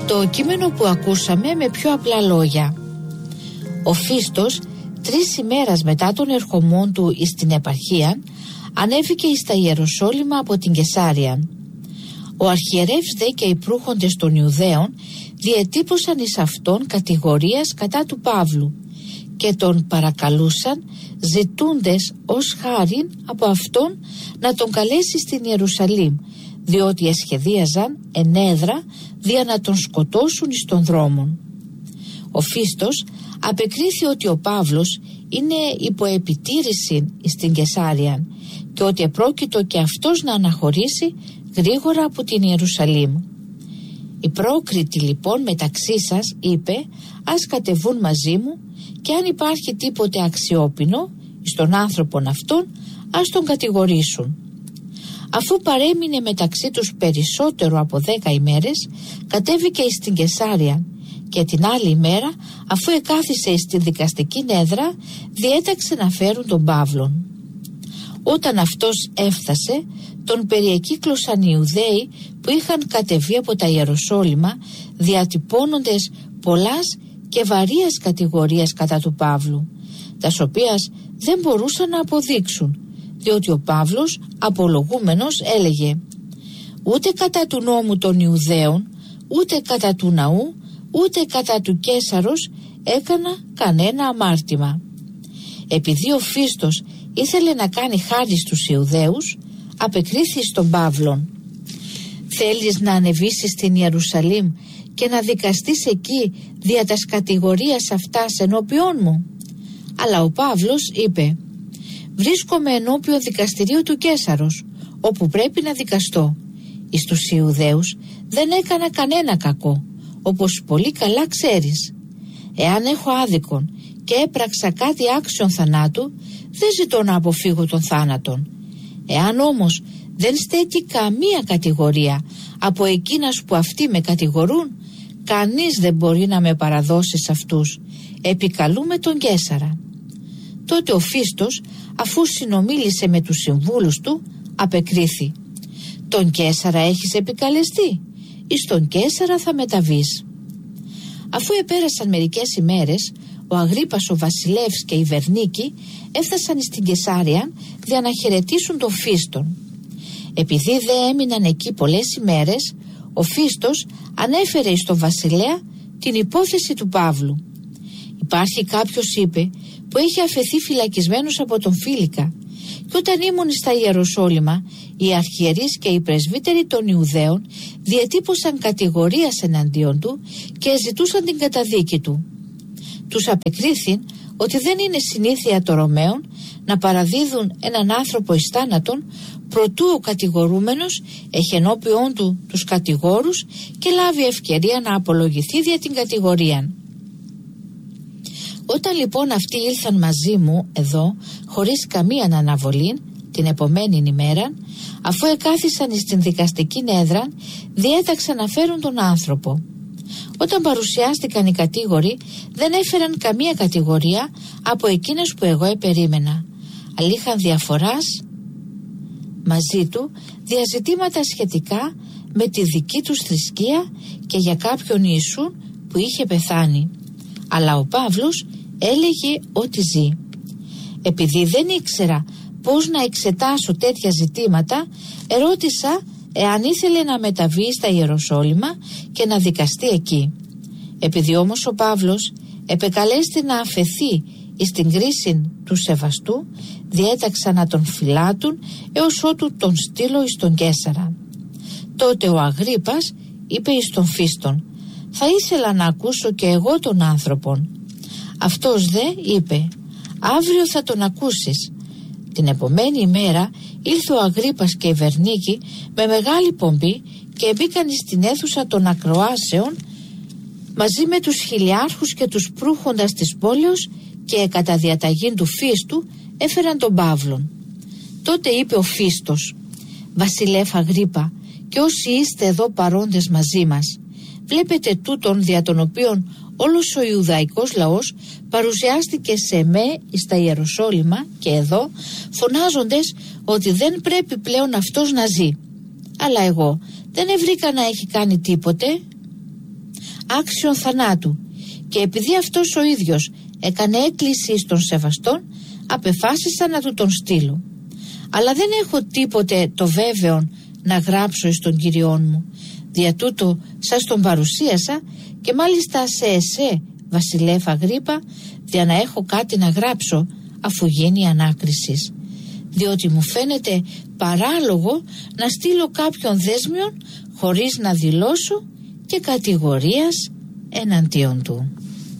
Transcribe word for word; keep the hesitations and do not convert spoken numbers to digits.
το κείμενο που ακούσαμε με πιο απλά λόγια. Ο Φίστος, τρεις ημέρας μετά τον ερχομόν του εις την επαρχία, ανέβηκε εις τα Ιεροσόλυμα από την Καισάρια. Ο αρχιερεύς δε και οι προύχοντες των Ιουδαίων διετύπωσαν εις αυτόν κατηγορίας κατά του Παύλου και τον παρακαλούσαν, ζητούντες ως χάριν από αυτόν να τον καλέσει στην Ιερουσαλήμ, διότι εσχεδίαζαν ενέδρα δια να τον σκοτώσουν εις των δρόμων. Ο Φίστος απεκρίθη ότι ο Παύλος είναι υπό επιτήρηση στην Καισάρια και ότι επρόκειτο και αυτός να αναχωρήσει γρήγορα από την Ιερουσαλήμ. Η πρόκριτη λοιπόν μεταξύ σας, είπε, ας κατεβούν μαζί μου και αν υπάρχει τίποτε αξιόπινο στον άνθρωπον αυτόν, ας τον κατηγορήσουν. Αφού παρέμεινε μεταξύ τους περισσότερο από δέκα ημέρες, κατέβηκε εις την Καισάρια και την άλλη ημέρα, αφού εκάθισε εις τη δικαστική έδρα, διέταξε να φέρουν τον Παύλον. Όταν αυτός έφτασε, τον περιεκύκλωσαν οι Ιουδαίοι που είχαν κατεβεί από τα Ιεροσόλυμα, διατυπώνοντες πολλάς και βαρείας κατηγορίας κατά του Παύλου, τας οποίας δεν μπορούσαν να αποδείξουν, διότι ο Παύλος απολογούμενος έλεγε «Ούτε κατά του νόμου των Ιουδαίων, ούτε κατά του ναού, ούτε κατά του Καίσαρος έκανα κανένα αμάρτημα». Επειδή ο Φίστος ήθελε να κάνει χάρη στους Ιουδαίους, απεκρίθη στον Παύλον «Θέλεις να ανεβήσεις στην Ιερουσαλήμ και να δικαστείς εκεί δια τας κατηγορίας αυτάς ενώπιόν μου?» Αλλά ο Παύλος είπε «Βρίσκομαι ενώπιον δικαστηρίου του Καίσαρος, όπου πρέπει να δικαστώ. Εις τους Ιουδαίους δεν έκανα κανένα κακό, όπως πολύ καλά ξέρεις. Εάν έχω άδικον και έπραξα κάτι άξιον θανάτου, δεν ζητώ να αποφύγω τον θάνατον. Εάν όμως δεν στέκει καμία κατηγορία από εκείνας που αυτοί με κατηγορούν, κανείς δεν μπορεί να με παραδώσει σε αυτούς. Επικαλούμε τον Καίσαρα». Τότε ο Φίστος, αφού συνομίλησε με τους συμβούλους του, απεκρίθη «Τον Καίσαρα έχεις επικαλεστεί, εις τον Καίσαρα θα μεταβείς». Αφού επέρασαν μερικές ημέρες, ο Αγρίππας ο βασιλεύς και η Βερνίκη έφτασαν στην Καισάρια για να χαιρετήσουν τον Φίστον. Επειδή δε έμειναν εκεί πολλές ημέρες, ο Φίστος ανέφερε εις τον βασιλέα την υπόθεση του Παύλου. «Υπάρχει κάποιος», είπε, «που έχει αφαιθεί φυλακισμένος από τον Φίλικα, και όταν ήμουν στα Ιεροσόλυμα, οι αρχιερείς και οι πρεσβύτεροι των Ιουδαίων διετύπωσαν κατηγορίας εναντίον του και ζητούσαν την καταδίκη του. Τους απεκρίθην ότι δεν είναι συνήθεια των Ρωμαίων να παραδίδουν έναν άνθρωπο εις θάνατον, προτού ο κατηγορούμενος έχει ενώπιόν του τους κατηγόρους και λάβει ευκαιρία να απολογηθεί δια την κατηγορία. Όταν λοιπόν αυτοί ήλθαν μαζί μου εδώ, χωρίς καμία αναβολή, την επομένη ημέρα, αφού εκάθισαν στην δικαστική έδρα, διέταξαν να φέρουν τον άνθρωπο. Όταν παρουσιάστηκαν οι κατήγοροι, δεν έφεραν καμία κατηγορία από εκείνες που εγώ επερίμενα, αλλά είχαν διαφοράς μαζί του διαζητήματα σχετικά με τη δική τους θρησκεία και για κάποιον Ιησού που είχε πεθάνει. Αλλά ο Παύλος έλεγε ότι ζει. Επειδή δεν ήξερα πώς να εξετάσω τέτοια ζητήματα, ερώτησα εάν ήθελε να μεταβεί στα Ιεροσόλυμα και να δικαστεί εκεί. Επειδή όμως ο Παύλος επεκαλέστη να αφαιθεί εις την κρίση του σεβαστού, διέταξα να τον φυλάτουν έως ότου τον στείλω εις τον Καίσαρα. Τότε ο Αγρίππας είπε εις τον Φίστον, «Θα ήθελα να ακούσω και εγώ τον άνθρωπον». Αυτός δε είπε, «Αύριο θα τον ακούσεις». Την επομένη ημέρα ήλθε ο Αγρίππας και η Βερνίκη με μεγάλη πομπή και μπήκαν στην αίθουσα των ακροάσεων μαζί με τους χιλιάρχους και τους προύχοντας της πόλεως και κατά διαταγή του Φίστου έφεραν τον Παύλον. Τότε είπε ο Φίστος, «Βασιλεύ Αγρίππα, και όσοι είστε εδώ παρόντες μαζί μας, βλέπετε τούτον δια τον οποίον όλος ο Ιουδαϊκός λαός παρουσιάστηκε σε με στα Ιεροσόλυμα και εδώ, φωνάζοντες ότι δεν πρέπει πλέον αυτός να ζει. Αλλά εγώ δεν ευρήκα να έχει κάνει τίποτε». άξιον θανάτου, και επειδή αυτός ο ίδιος έκανε έκκληση στον σεβαστόν, απεφάσισα να του τον στείλω. Αλλά δεν έχω τίποτε το βέβαιο να γράψω εις τον Κυριόν μου, δια τούτο σας τον παρουσίασα, και μάλιστα σε εσέ, βασιλεύ Αγρίππα, για να έχω κάτι να γράψω αφού γίνει η ανάκρισης, διότι μου φαίνεται παράλογο να στείλω κάποιον δέσμιον χωρίς να δηλώσω και κατηγορίας εναντίον του.